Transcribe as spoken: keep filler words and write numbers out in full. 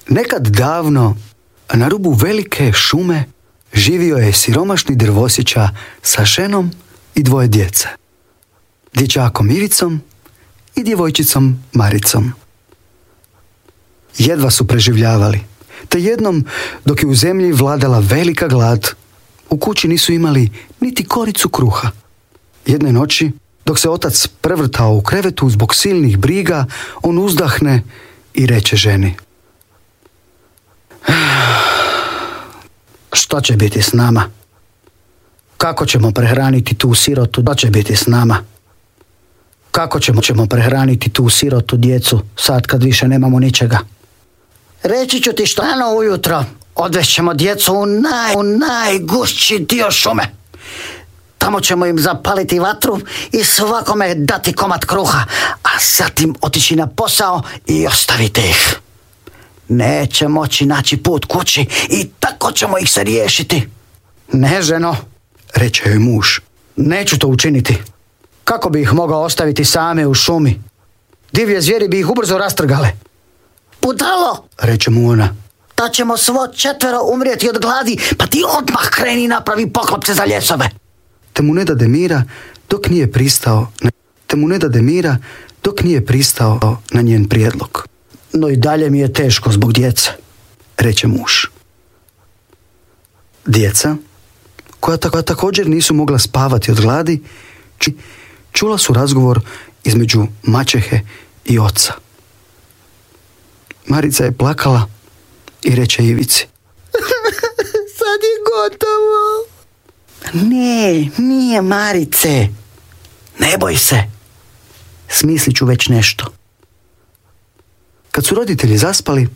Nekad davno, na rubu velike šume, živio je siromašni drvosjeća sa ženom i dvoje djece. Dječakom Ivicom i djevojčicom Maricom. Jedva su preživljavali, te jednom, dok je u zemlji vladala velika glad, u kući nisu imali niti koricu kruha. Jedne noći, dok se otac prevrtao u krevetu zbog silnih briga, on uzdahne i reče ženi: što će biti s nama? Kako ćemo prehraniti tu sirotu? Što će biti s nama? Kako ćemo, ćemo prehraniti tu sirotu djecu sad kad više nemamo ničega? Reći ću ti što, rano ujutro odvešćemo djecu u, naj, u najgušći dio šume. Tamo ćemo im zapaliti vatru i svakome dati komad kruha, a zatim otići na posao i ostaviti ih. Neće moći naći put kući i tako ćemo ih se riješiti. Ne, ženo, reče joj muž, neću to učiniti. Kako bi ih mogao ostaviti same u šumi? Divlje zvijeri bi ih ubrzo rastrgale. Budalo, reče mu ona, da ćemo svo četvero umrijeti od gladi, pa ti odmah kreni i napravi poklopce za ljesove. Te mu ne dade mira dok nije pristao na, te mu ne dade mira dok nije pristao na njen prijedlog. No i dalje mi je teško zbog djece, reče muž. Djeca, koja, ta, koja također nisu mogla spavati od gladi, čula su razgovor između maćehe i oca. Marica je plakala i reče Ivici: sad je gotovo. Ne, nije, Marice. Ne boj se. Smislit ću već nešto. Kad su roditelji zaspali,